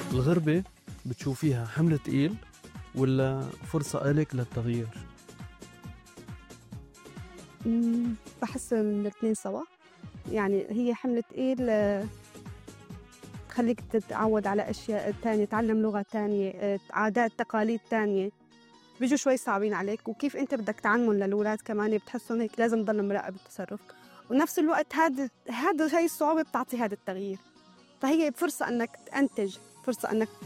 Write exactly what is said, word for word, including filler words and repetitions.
الغربة بتشوفيها حمل تقيل ولا فرصة إلك للتغيير؟ إمم، باحس الاتنين سوا، يعني هي حمل تقيل تخلّيك تتعوّد على أشياء تانية، تتعلّم لغة تانية، آآ عادات تقاليد تانية، بييجوا شوي صعبين عليك، وكيف أنت بدك تعلمُن للولاد كمان بتحسّن هيك لازم تضل مراقب التصرُّف، ونفس الوقت هاد هاد هاي الصعوبة بتعطي هاد التغيير، فهي فرصة إنّك تنتج، فرصة إنّك